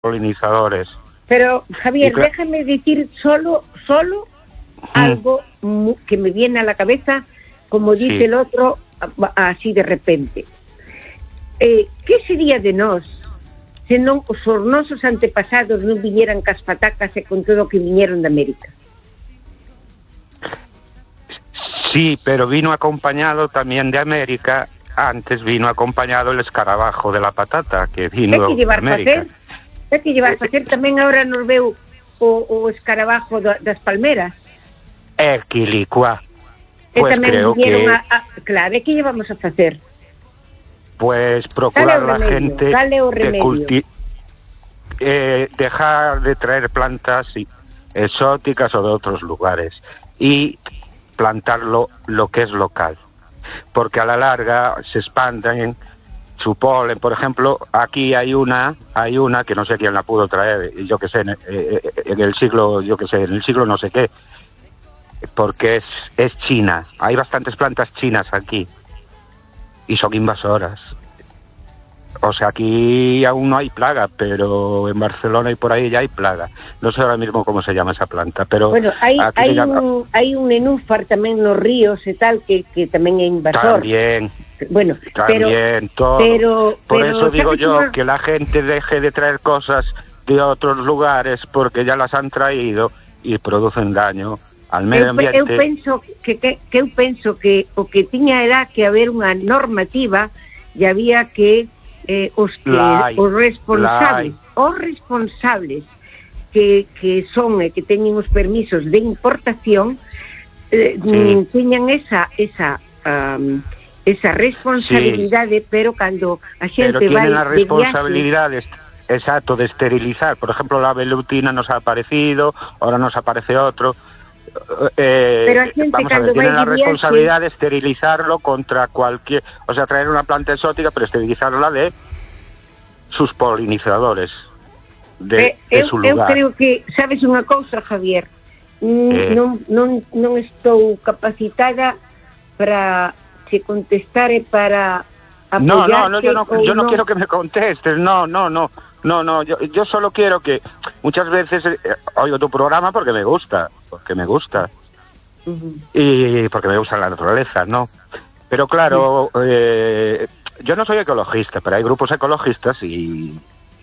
polinizadores. Pero, Javier, déjame decir solo algo que me viene a la cabeza, como dice el otro, así de repente. Que sería de nós se non os nosos antepasados non viñeran cas patacas e con todo o que viñeron de América? Sí, pero vino acompañado también de América. Antes vino acompañado el escarabajo de la patata, que vino de América. É que llevar a facer tamén agora nos veu o escarabajo das palmeras. Quilicua. Pues creo que... Claro, que llevamos a facer? Pues procurar la gente dejar de traer plantas exóticas o de otros lugares y plantarlo lo que es local, porque a la larga se expanden su polen. Por ejemplo, aquí hay una que no sé quién la pudo traer, yo que sé, en el siglo no sé qué, porque es china. Hay bastantes plantas chinas aquí y son invasoras. O sea, aquí aún no hay plaga, pero en Barcelona y por ahí ya hay plaga. No sé ahora mismo cómo se llama esa planta, pero... Bueno, hay un nenúfar tamén nos ríos e tal, que tamén é invasor. También. Bueno, también, todo. Por eso digo yo que la gente deje de traer cosas de otros lugares, porque ya las han traído y producen daño al medio ambiente. Eu penso que o que tiña era que haber unha normativa e había que os responsables que son e que teñen os permisos de importación tiñan esa responsabilidade, pero cando a xente vai tienen la responsabilidad exacto de esterilizar. Por ejemplo, la velutina nos ha aparecido, ahora nos aparece otro. Pero a xente, vamos a ver, tienen la responsabilidad de esterilizarlo contra cualquier, o sea, traer una planta exótica, pero esterilizarla de sus polinizadores de su lugar. Eu creo que, sabes unha cousa, Javier, non estou capacitada para se contestar e para apoyarte. Yo no quiero que me contestes, no, yo solo quiero que muchas veces oigo tu programa porque me gusta. Y porque me gusta la naturaleza, ¿no? Pero claro, yo no soy ecologista, pero hay grupos ecologistas y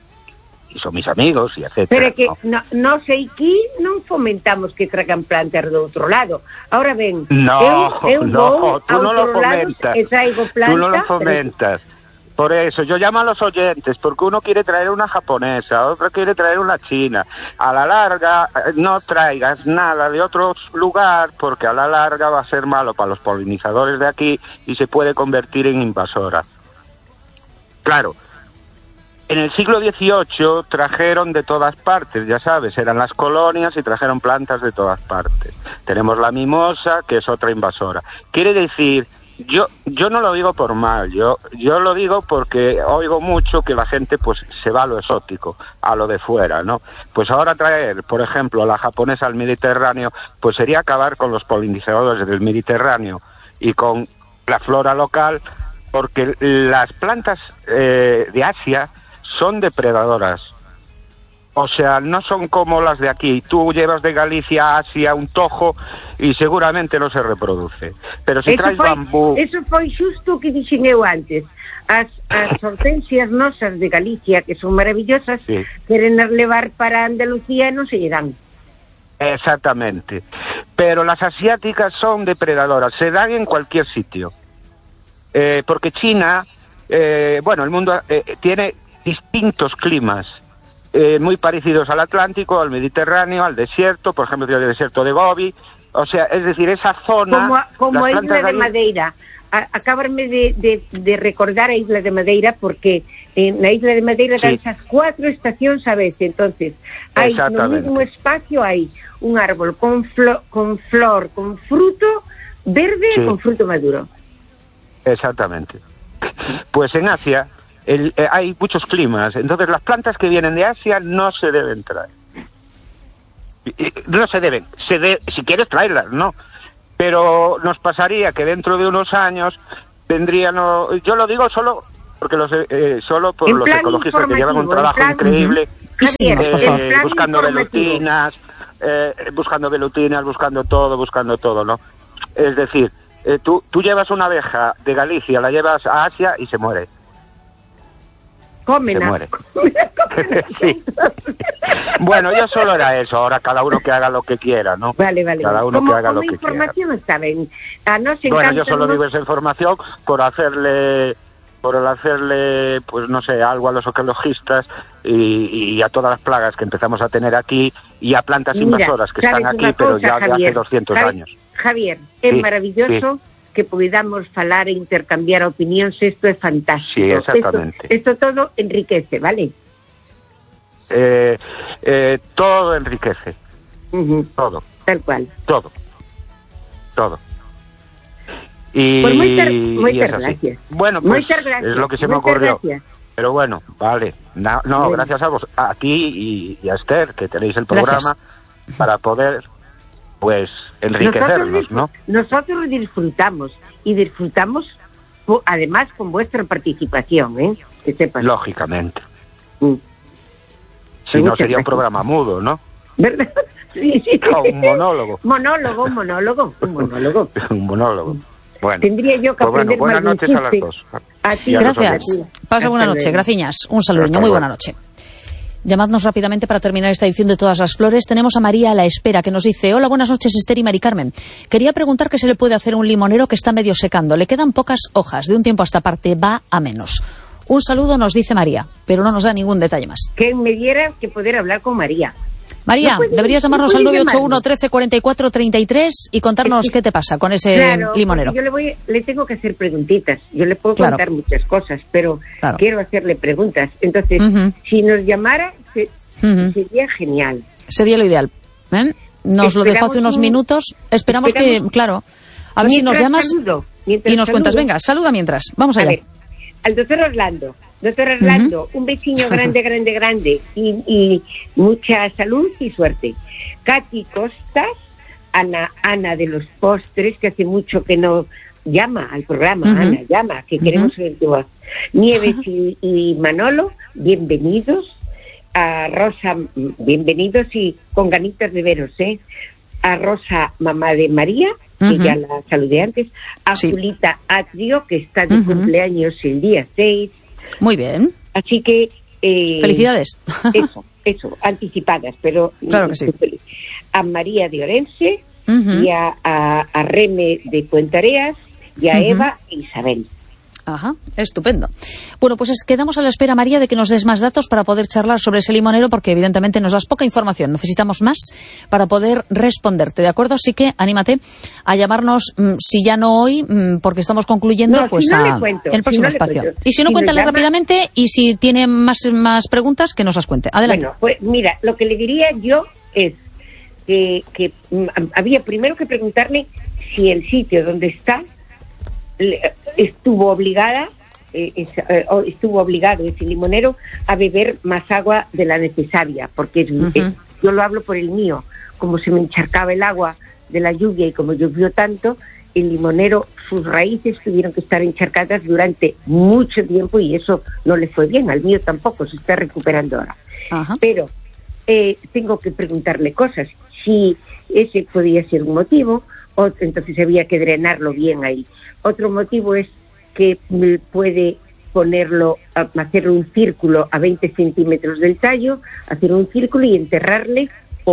son mis amigos y etcétera. Pero que no sei que non fomentamos que tragan plantas do outro lado. Ahora ben, eu vou tú no lo fomentas. E traigo plantas. Tú no lo fomentas. Por eso, yo llamo a los oyentes, porque uno quiere traer una japonesa, otro quiere traer una china. A la larga, no traigas nada de otro lugar, porque a la larga va a ser malo para los polinizadores de aquí y se puede convertir en invasora. Claro, en el siglo XVIII trajeron de todas partes, ya sabes, eran las colonias y trajeron plantas de todas partes. Tenemos la mimosa, que es otra invasora. Quiere decir... Yo no lo digo por mal, yo lo digo porque oigo mucho que la gente pues se va a lo exótico, a lo de fuera, ¿no? Pues ahora traer, por ejemplo, a la japonesa al Mediterráneo, pues sería acabar con los polinizadores del Mediterráneo y con la flora local, porque las plantas de Asia son depredadoras. O sea, no son como las de aquí. Tú llevas de Galicia a Asia un tojo y seguramente no se reproduce. Pero si traes bambú... Eso foi xusto que dixen eu antes. As hortensias nosas de Galicia, que son maravillosas, queren levar para Andalucía e non se lle dan. Exactamente. Pero las asiáticas son depredadoras. Se dan en cualquier sitio. Porque China, el mundo tiene distintos climas. Muy parecidos al Atlántico, al Mediterráneo, al desierto, por ejemplo, el desierto de Gobi. O sea, es decir, esa zona... Como a Isla de Madeira. Acábarme de recordar a Isla de Madeira, porque na Isla de Madeira dan esas 4 estacións a vez. Entonces, hai no mismo espacio hai un árbol con flor, con fruto verde e con fruto maduro. Exactamente. Pues en Asia... hay muchos climas, entonces las plantas que vienen de Asia no se deben traer. No se deben, si quieres traerlas, no. Pero nos pasaría que dentro de unos años vendrían, yo lo digo solo porque solo por los ecologistas que llevan un trabajo increíble, Rapidísimos, por favor. Buscando velutinas, buscando todo, ¿no? Es decir, tú llevas una abeja de Galicia, la llevas a Asia y se muere. Cómena. Se muere. Sí. Bueno, yo solo era eso, ahora cada uno que haga lo que quiera, ¿no? Vale. Cada uno que haga lo que quiera. Información, ¿saben? Bueno, yo solo digo esa información por hacerle, pues no sé, algo a los ecologistas y a todas las plagas que empezamos a tener aquí y a plantas invasoras que están aquí, pero ya de hace 200 años. Javier, es maravilloso que podamos hablar e intercambiar opiniones, esto es fantástico. Sí, exactamente. Esto todo enriquece, ¿vale? Todo enriquece. Todo. Tal cual. Todo. Y, pues muchas gracias. Bueno, pues es lo que se me ocurrió. Gracias. Pero bueno, vale. No, gracias a vos, a ti y a Esther, que tenéis el programa para poder, pues, enriquecernos, ¿no? Nosotros disfrutamos además con vuestra participación, que sepas. Lógicamente. Si no, sería un programa mudo, ¿no? ¿Verdad? Sí. Un monólogo. Un monólogo. Bueno, tendría yo que aprender buenas noches a las dos. A ti. Gracias. Pasa buena noche. Gracias. Un saludo. Muy buena noche. Llamadnos rápidamente para terminar esta edición de Todas las Flores. Tenemos a María a la espera, que nos dice: hola, buenas noches, Esther y Mari Carmen. Quería preguntar qué se le puede hacer a un limonero que está medio secando. Le quedan pocas hojas. De un tiempo a esta parte va a menos. Un saludo, nos dice María, pero no nos da ningún detalle más. Que me diera que poder hablar con María. María, deberías llamarnos al 981 13 44 33 y contarnos qué te pasa con ese limonero. Yo le tengo que hacer preguntitas. Yo le puedo contar muchas cosas, pero quiero hacerle preguntas. Entonces, si nos llamara, sería genial. Sería lo ideal. Nos lo dejó hace unos minutos. Esperamos que, a ver si nos llamas y nos cuentas. Venga, saluda mientras. Vamos allá. Al doctor Orlando. Doctor Orlando, un vecino grande y mucha salud y suerte. Katy Costas, Ana de los postres, que hace mucho que no llama al programa. Ana, llama, que queremos oír tu voz. Nieves y Manolo, bienvenidos. A Rosa, bienvenidos y con ganitas de veros, A Rosa, mamá de María, que ya la saludé antes. A Julita Atrio, que está de cumpleaños el día 6. Muy bien. Así que... felicidades. Eso, anticipadas, pero... Claro que sí. A María de Orense y a Reme de Puentareas y a Eva e Isabel. Ajá, estupendo. Bueno, pues quedamos a la espera, María, de que nos des más datos para poder charlar sobre ese limonero, porque evidentemente nos das poca información. Necesitamos más para poder responderte, ¿de acuerdo? Así que anímate a llamarnos, si ya no hoy, porque estamos concluyendo, en el próximo espacio. Y si no, cuéntale rápidamente, y si tiene más preguntas, que nos las cuente. Adelante. Bueno, pues mira, lo que le diría yo es que había primero que preguntarle si el sitio donde está estuvo obligado ese limonero a beber más agua de la necesaria, porque yo lo hablo por el mío. Como se me encharcaba el agua de la lluvia y como llovió tanto, el limonero, sus raíces tuvieron que estar encharcadas durante mucho tiempo y eso no le fue bien. Al mío tampoco, se está recuperando ahora. Pero tengo que preguntarle cosas. Si ese podía ser un motivo, entonces había que drenarlo bien ahí. Otro motivo es que puede hacer un círculo a 20 centímetros del tallo, hacer un círculo y enterrarle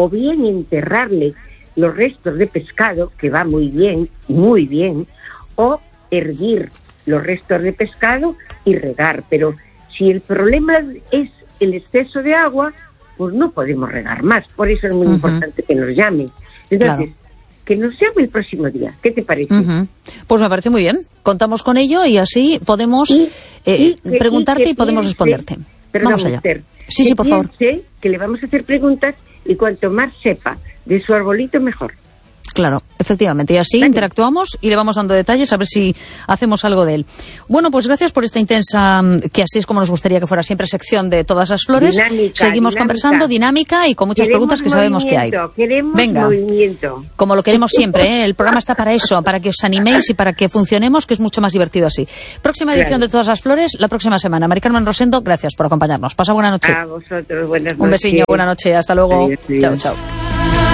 los restos de pescado, que va muy bien, o hervir los restos de pescado y regar. Pero si el problema es el exceso de agua, pues no podemos regar más. Por eso es muy importante que nos llamen. Entonces, que nos llame el próximo día. ¿Qué te parece? Pues me parece muy bien. Contamos con ello y así podemos preguntarte y podemos responderte. Vamos allá. Esther, sí, por favor. Que le vamos a hacer preguntas y cuanto más sepa de su arbolito, mejor. Claro, efectivamente. Y así interactuamos y le vamos dando detalles a ver si hacemos algo de él. Bueno, pues gracias por esta intensa, que así es como nos gustaría que fuera siempre, sección de todas las flores. Seguimos conversando, dinámica y con muchas preguntas que sabemos que hay. Venga, movimiento. Como lo queremos siempre, ¿eh? El programa está para eso, para que os animéis y para que funcionemos, que es mucho más divertido así. Próxima edición de Todas las Flores, la próxima semana. Mari Carmen Rosendo, gracias por acompañarnos. Pasa buena noche. A vosotros, buenas noches. Un besillo, buena noche. Hasta luego. Adiós. Chao, chao.